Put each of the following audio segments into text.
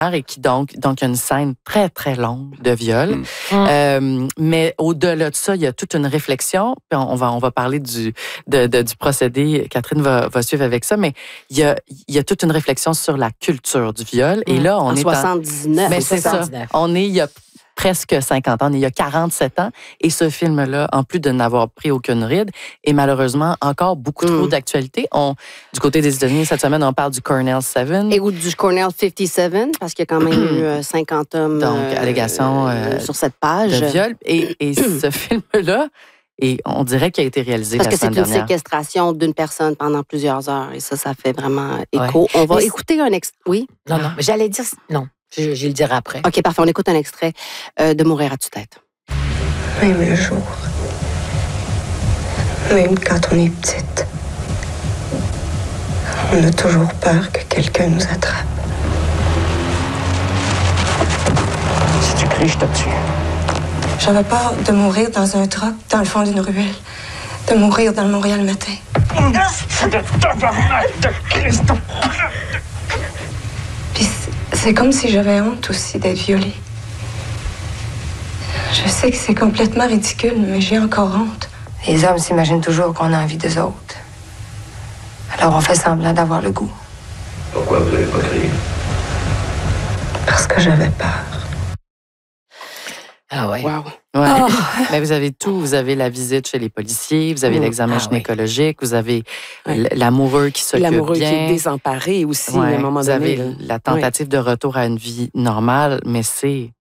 et qui donc il y a une scène très, très longue de viol. Mais au-delà de ça, il y a toute une réflexion. Puis on va parler du procédé. Catherine va suivre avec ça, mais il y a toute une réflexion sur la culture du viol. Et là, on est 79. Mais c'est ça. On est il y a presque 50 ans, il y a 47 ans. Et ce film-là, en plus de n'avoir pris aucune ride, est malheureusement encore beaucoup trop d'actualité. Du côté des États-Unis, cette semaine, on parle du Cornell 7. Et ou du Cornell 57, parce qu'il y a quand même eu 50 hommes donc, allégations sur cette page. De viol. Et ce film-là, on dirait qu'il a été réalisé la semaine dernière. Parce que c'est une séquestration d'une personne pendant plusieurs heures. Et ça fait vraiment écho. On va écouter un extrait. Oui? Non, mais j'allais dire... Non. Je le dirai après. OK, parfait. On écoute un extrait de Mourir à tue-tête. Même le jour. Même quand on est petite. On a toujours peur que quelqu'un nous attrape. Si tu cries, je te tue. J'avais peur de mourir dans un truck, dans le fond d'une ruelle. De mourir dans le Montréal matin. Puis c'est comme si j'avais honte aussi d'être violée. Je sais que c'est complètement ridicule, mais j'ai encore honte. Les hommes s'imaginent toujours qu'on a envie d'eux autres. Alors on fait semblant d'avoir le goût. Pourquoi vous n'avez pas crié? Parce que j'avais peur. Ah ouais. Wow. Ouais. Mais vous avez tout. Vous avez la visite chez les policiers, vous avez l'examen gynécologique, vous avez l'amoureux qui s'occupe bien. L'amoureux qui est désemparé aussi, à un moment donné. Vous avez la tentative de retour à une vie normale, mais c'est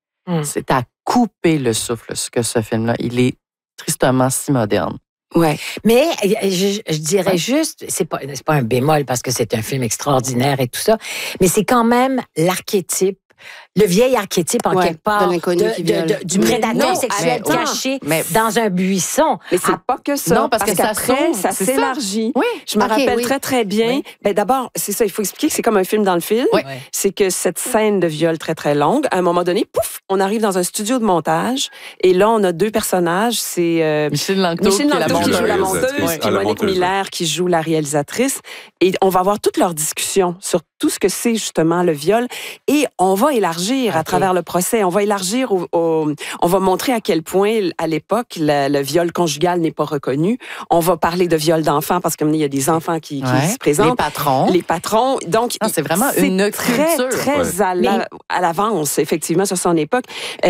à couper le souffle, ce que ce film-là. Il est tristement si moderne. Ouais. Mais je dirais juste, c'est pas un bémol parce que c'est un film extraordinaire et tout ça, mais c'est quand même l'archétype, le vieil archétype en quelque part de l'inconnu qui viole. du prédateur sexuel caché dans un buisson. Mais c'est pas que ça. Non, parce que qu'après, ça s'élargit. Oui. Je me rappelle très, très bien. Ben, d'abord, c'est ça, il faut expliquer que c'est comme un film dans le film. Oui. C'est que cette scène de viol très, très longue, à un moment donné, pouf, on arrive dans un studio de montage et là, on a deux personnages. C'est Micheline Langto qui joue la monteuse, puis Monique Miller qui joue la réalisatrice. Et on va avoir toute leur discussion sur tout ce que c'est justement le viol. Et on va élargir à travers le procès. On va élargir, on va montrer à quel point, à l'époque, le viol conjugal n'est pas reconnu. On va parler de viol d'enfants parce qu'il y a des enfants qui se présentent. Les patrons. Donc, c'est vraiment une très, culture. très à l'avance, effectivement, sur son époque.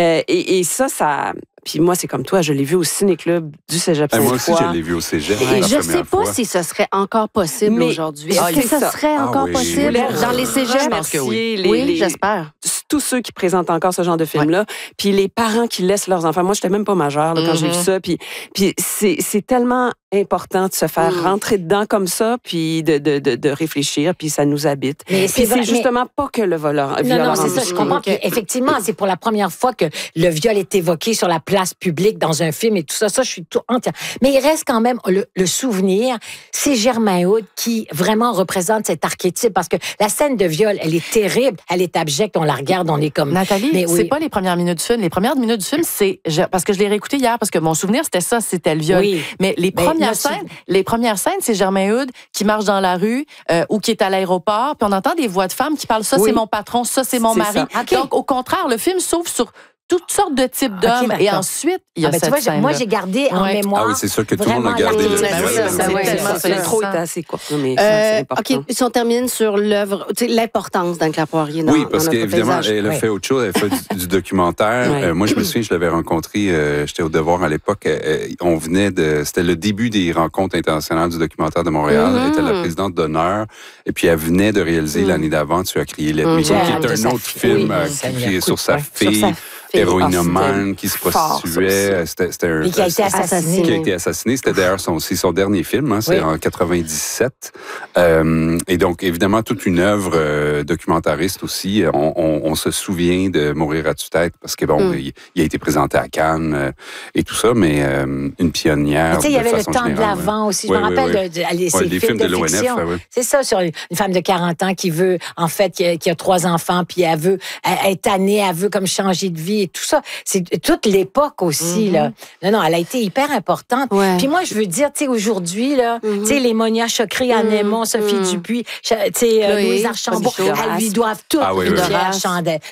Et ça... Puis moi, c'est comme toi, je l'ai vu au ciné-club du Cégep Sainte-Foy. Moi aussi, je l'ai vu au Cégep. Et je ne sais pas si ce serait encore possible aujourd'hui. Est-ce que ça serait encore possible dans les cégeps? Je pense que oui. Oui, j'espère. Tous ceux qui présentent encore ce genre de film-là, puis les parents qui laissent leurs enfants. Moi, je n'étais même pas majeure quand j'ai vu ça. Puis c'est tellement important de se faire rentrer dedans comme ça, puis de réfléchir, puis ça nous habite. Mais c'est justement pas que le violeur. Non, c'est ça, je comprends. Puis effectivement, c'est pour la première fois que le viol est évoqué sur la place publique dans un film et tout ça. Ça, je suis tout entière. Mais il reste quand même le souvenir. C'est Germain Hood qui vraiment représente cet archétype parce que la scène de viol, elle est terrible, elle est abjecte, on la regarde, on est comme... Nathalie, c'est pas les premières minutes du film. Les premières minutes du film, c'est... Parce que je l'ai réécouté hier, parce que mon souvenir, c'était ça, c'était le viol. Oui. Mais les premières scènes, c'est Germain Hood qui marche dans la rue ou qui est à l'aéroport, puis on entend des voix de femmes qui parlent « ça, c'est mon patron, ça, c'est mon mari ». Donc, au contraire, le film s'ouvre sur toutes sortes de types d'hommes. Et ensuite, il y a cette scène-là. Moi, j'ai gardé en mémoire... Ah oui, c'est sûr que tout le monde a gardé le L'intro était assez court, mais c'est important. OK, si on termine sur l'œuvre, l'importance d'Anne-Claire Poirier dans parce notre qu'évidemment, paysage. elle a fait autre chose. Elle a fait du documentaire. Moi, je me souviens, je l'avais rencontrée, j'étais au Devoir à l'époque. On venait c'était le début des rencontres internationales du documentaire de Montréal. Elle était la présidente d'honneur. Et puis, elle venait de réaliser l'année d'avant Tu as crié l'ennemi, qui est un autre film sur sa fille. Héroïnomane qui se prostituait. C'était un... Et qui a été assassiné. Qui a été assassiné. C'était d'ailleurs son dernier film. C'est en 97. Et donc, évidemment, toute une œuvre documentariste aussi. On se souvient de Mourir à tue-tête parce que, il a été présenté à Cannes et tout ça, mais une pionnière. Tu sais, il y avait le temps de l'avant aussi. Je me rappelle ces films de fiction. C'est ça, sur une femme de 40 ans qui veut, en fait, qui a 3 enfants, puis elle veut être tannée, elle veut comme changer de vie. et tout ça. C'est toute l'époque aussi, là. Non, elle a été hyper importante. Ouais. Puis moi, je veux dire, tu sais, aujourd'hui, là, tu sais, les Monia Chokri, Anne Aymon, Sophie Dupuis, tu sais, Louise Archambault, elles lui doivent toutes une fière chandelle.